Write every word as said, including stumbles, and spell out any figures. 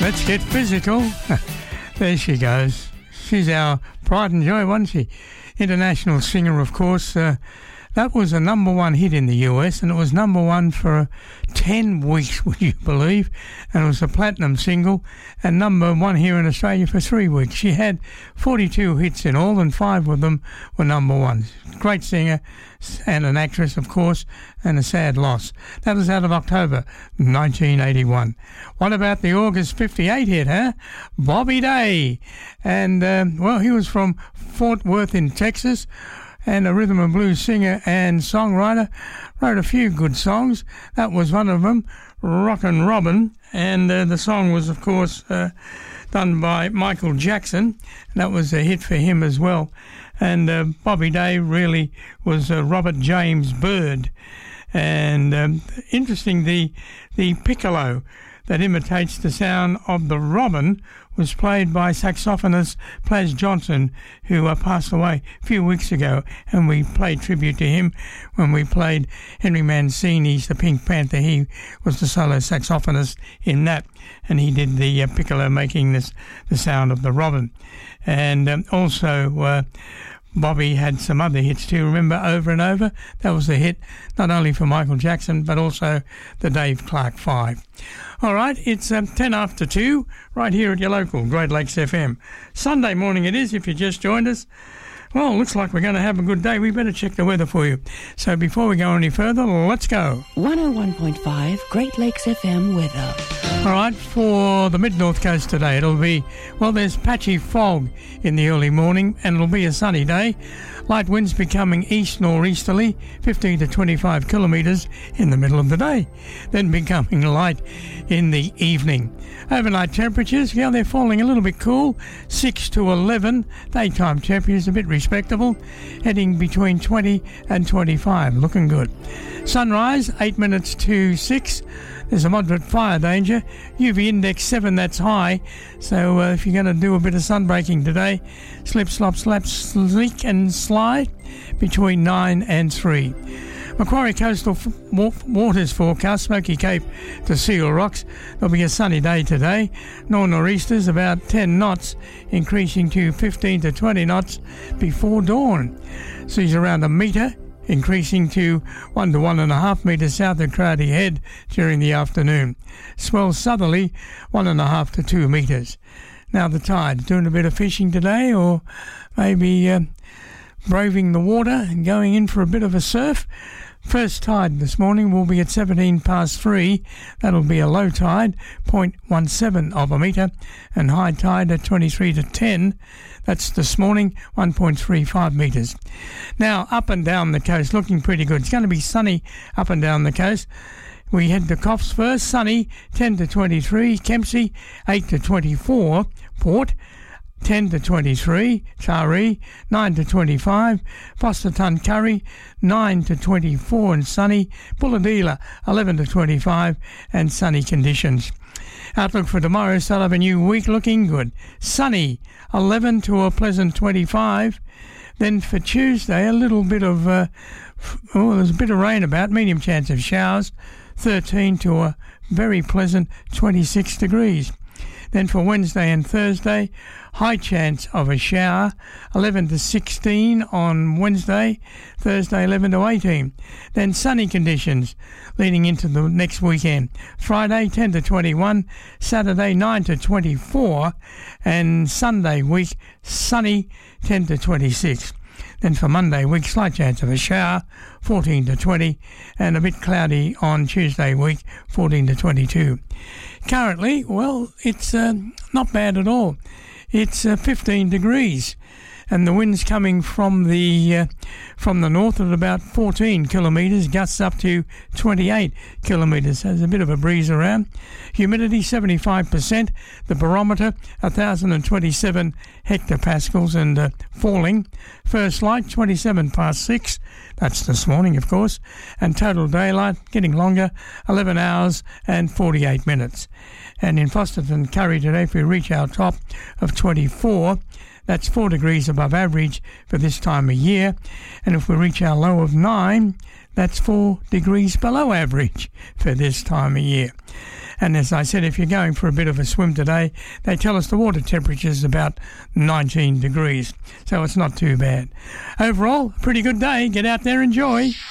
Let's get physical. There she goes. She's our pride and joy, wasn't she? International singer, of course. Uh, that was a number one hit in the U S, and it was number one for ten weeks, would you believe? And it was a platinum single, and number one here in Australia for three weeks. She had forty-two hits in all, and five of them were number ones. Great singer and an actress, of course, and a sad loss. That was out of October nineteen eighty-one. What about the August fifty-eight hit, huh? Bobby Day. And, uh, well, he was from Fort Worth in Texas, and a rhythm and blues singer and songwriter. Wrote a few good songs. That was one of them, Rockin' Robin. And uh, the song was, of course, uh, done by Michael Jackson. And that was a hit for him as well. And uh, Bobby Day really was uh, Robert James Byrd. And um, interesting, the the piccolo that imitates the sound of the robin was played by saxophonist Plas Johnson, who uh, passed away a few weeks ago, and we played tribute to him when we played Henry Mancini's The Pink Panther. He was the solo saxophonist in that, and he did the uh, piccolo, making this the sound of the robin. And um, also uh, Bobby had some other hits too. Remember, Over and Over? That was a hit not only for Michael Jackson, but also the Dave Clark Five. All right, it's um, ten after two, right here at your local Great Lakes F M. Sunday morning it is, if you just joined us. Well, looks like we're going to have a good day. We better check the weather for you. So before we go any further, let's go. one oh one point five Great Lakes F M weather. All right, for the mid-north coast today, it'll be, well, there's patchy fog in the early morning, and it'll be a sunny day. Light winds becoming east-northeasterly, fifteen to twenty-five kilometres in the middle of the day, then becoming light in the evening. Overnight temperatures, yeah, they're falling a little bit cool, six to eleven. Daytime temperatures a bit respectable, heading between twenty and twenty-five, looking good. Sunrise, eight minutes to six. There's a moderate fire danger. U V index seven, that's high. So uh, if you're going to do a bit of sunbreaking today, slip, slop, slap, sleek and slide between nine and three. Macquarie Coastal f- Waters forecast, Smoky Cape to Seal Rocks. There'll be a sunny day today. North-nor'easters about ten knots, increasing to fifteen to twenty knots before dawn. Seas around a metre, increasing to one to one and a half metres south of Crowdy Head during the afternoon. Swell southerly, one and a half to two metres. Now the tides, doing a bit of fishing today, or maybe uh, braving the water and going in for a bit of a surf. First tide this morning will be at seventeen past three. That'll be a low tide, zero point one seven of a metre, and high tide at twenty-three to ten. That's this morning, one point three five metres. Now, up and down the coast, looking pretty good. It's going to be sunny up and down the coast. We head to Coffs first, sunny, ten to twenty-three. Kempsey, eight to twenty-four. Port, ten to twenty-three, Taree, nine to twenty-five, Foster Tuncurry, nine to twenty-four and sunny, Bulahdelah, eleven to twenty-five and sunny conditions. Outlook for tomorrow, start of a new week, looking good. Sunny, eleven to a pleasant twenty-five. Then for Tuesday, a little bit of, uh, oh, there's a bit of rain about, medium chance of showers, thirteen to a very pleasant twenty-six degrees. Then for Wednesday and Thursday, high chance of a shower, eleven to sixteen on Wednesday, Thursday eleven to eighteen. Then sunny conditions leading into the next weekend. Friday ten to twenty-one, Saturday nine to twenty-four, and Sunday week sunny ten to twenty-six. Then for Monday week, slight chance of a shower, fourteen to twenty, and a bit cloudy on Tuesday week, fourteen to twenty-two. Currently, well, it's uh, not bad at all. It's uh, fifteen degrees, and the wind's coming from the uh, from the north at about fourteen kilometres, gusts up to twenty-eight kilometres. There's a bit of a breeze around. Humidity seventy-five percent. The barometer one thousand twenty-seven hectopascals and uh, falling. First light twenty-seven past six. That's this morning, of course. And total daylight getting longer, eleven hours and forty-eight minutes. And in Fosterton Curry today, if we reach our top of twenty-four, that's four degrees above average for this time of year. And if we reach our low of nine, that's four degrees below average for this time of year. And as I said, if you're going for a bit of a swim today, they tell us the water temperature is about nineteen degrees. So it's not too bad. Overall, a pretty good day. Get out there, enjoy.